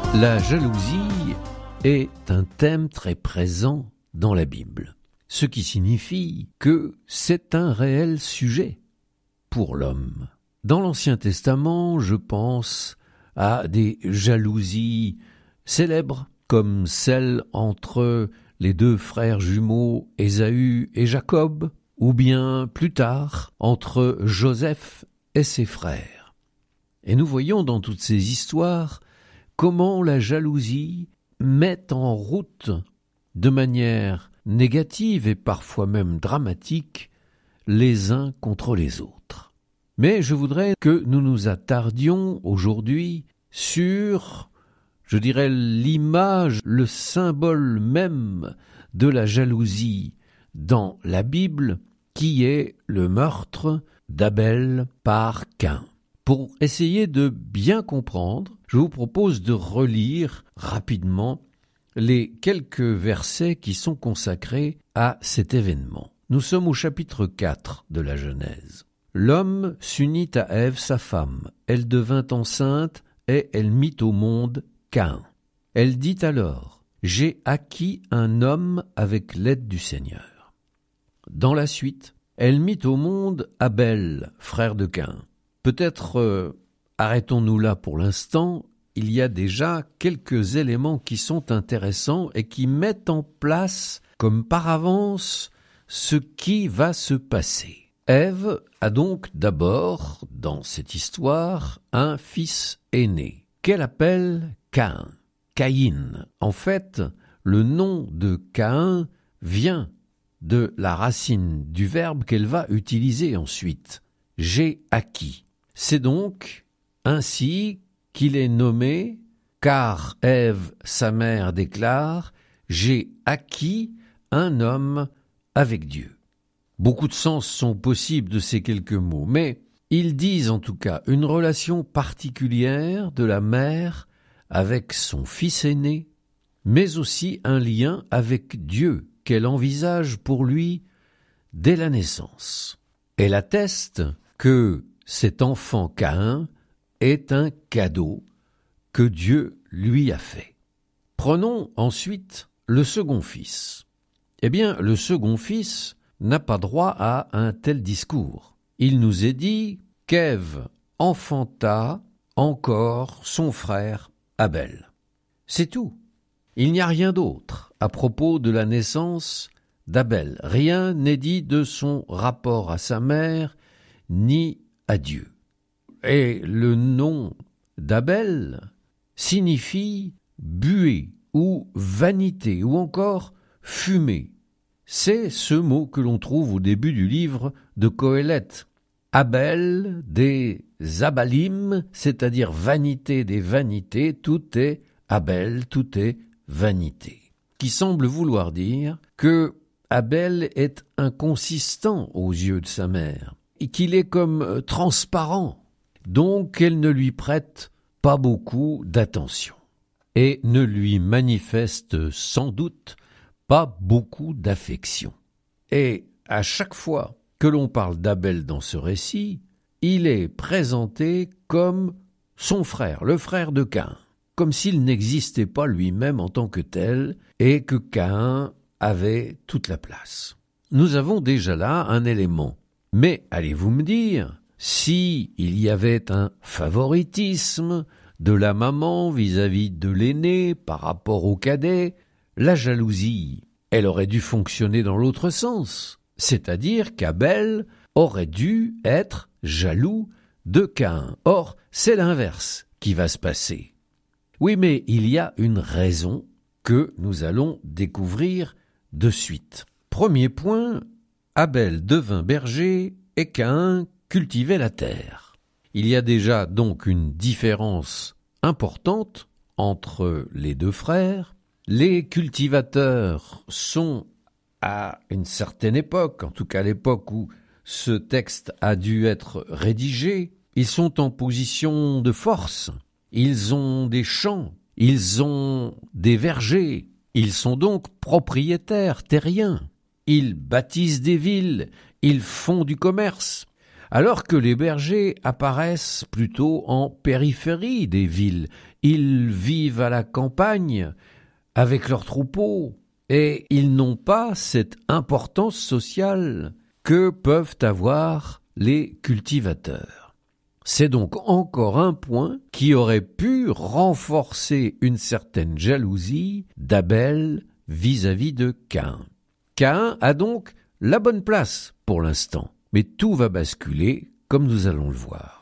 La jalousie est un thème très présent dans la Bible, ce qui signifie que c'est un réel sujet pour l'homme. Dans l'Ancien Testament, je pense à des jalousies célèbres, comme celle entre les deux frères jumeaux Ésaü et Jacob, ou bien plus tard entre Joseph et ses frères. Et nous voyons dans toutes ces histoires comment la jalousie met en route de manière négative et parfois même dramatique les uns contre les autres. Mais je voudrais que nous nous attardions aujourd'hui sur, je dirais, l'image, le symbole même de la jalousie dans la Bible, qui est le meurtre d'Abel par Caïn. Pour essayer de bien comprendre, je vous propose de relire rapidement les quelques versets qui sont consacrés à cet événement. Nous sommes au chapitre 4 de la Genèse. L'homme s'unit à Ève, sa femme. Elle devint enceinte et elle mit au monde Caïn. Elle dit alors : « J'ai acquis un homme avec l'aide du Seigneur. » Dans la suite, elle mit au monde Abel, frère de Caïn. Peut-être arrêtons-nous là pour l'instant. Il y a déjà quelques éléments qui sont intéressants et qui mettent en place, comme par avance, ce qui va se passer. Ève a donc d'abord, dans cette histoire, un fils aîné, qu'elle appelle Caïn. Caïn. En fait, le nom de Caïn vient de la racine du verbe qu'elle va utiliser ensuite. J'ai acquis. C'est donc ainsi qu'il est nommé, car Ève, sa mère, déclare « J'ai acquis un homme avec Dieu ». Beaucoup de sens sont possibles de ces quelques mots, mais ils disent en tout cas une relation particulière de la mère avec son fils aîné, mais aussi un lien avec Dieu qu'elle envisage pour lui dès la naissance. Elle atteste que cet enfant Caïn est un cadeau que Dieu lui a fait. Prenons ensuite le second fils. Eh bien, le second fils n'a pas droit à un tel discours. Il nous est dit qu'Ève enfanta encore son frère Abel. C'est tout. Il n'y a rien d'autre à propos de la naissance d'Abel. Rien n'est dit de son rapport à sa mère, ni à Dieu. Et le nom d'Abel signifie buée ou vanité ou encore fumée. C'est ce mot que l'on trouve au début du livre de Qoéleth. Abel des Abalim, c'est-à-dire vanité des vanités, tout est Abel, tout est vanité. Qui semble vouloir dire que Abel est inconsistant aux yeux de sa mère, et qu'il est comme transparent, donc elle ne lui prête pas beaucoup d'attention, et ne lui manifeste sans doute pas beaucoup d'affection. Et à chaque fois que l'on parle d'Abel dans ce récit, il est présenté comme son frère, le frère de Caïn, comme s'il n'existait pas lui-même en tant que tel, et que Caïn avait toute la place. Nous avons déjà là un élément. Mais allez-vous me dire, si il y avait un favoritisme de la maman vis-à-vis de l'aîné par rapport au cadet, la jalousie, elle aurait dû fonctionner dans l'autre sens, c'est-à-dire qu'Abel aurait dû être jaloux de Caïn. Or, c'est l'inverse qui va se passer. Oui, mais il y a une raison que nous allons découvrir de suite. Premier point, Abel devint berger et Caïn cultivait la terre. Il y a déjà donc une différence importante entre les deux frères. Les cultivateurs sont à une certaine époque, en tout cas l'époque où ce texte a dû être rédigé, ils sont en position de force, ils ont des champs, ils ont des vergers, ils sont donc propriétaires terriens, ils bâtissent des villes, ils font du commerce. alors que les bergers apparaissent plutôt en périphérie des villes. Ils vivent à la campagne avec leurs troupeaux et ils n'ont pas cette importance sociale que peuvent avoir les cultivateurs. C'est donc encore un point qui aurait pu renforcer une certaine jalousie d'Abel vis-à-vis de Caïn. Caïn a donc la bonne place pour l'instant, mais tout va basculer comme nous allons le voir.